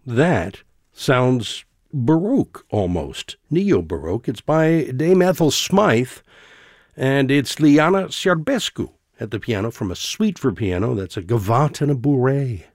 That sounds Baroque almost, neo-Baroque. It's by Dame Ethel Smythe, and it's Liana Serbescu at the piano from a suite for piano. That's a Gavotte and a Bourrée.